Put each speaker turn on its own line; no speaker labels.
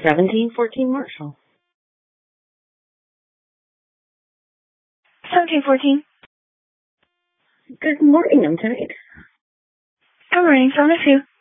1714 Marshall.
1714.
Good morning, I'm Tonight.
Good morning, so I miss you.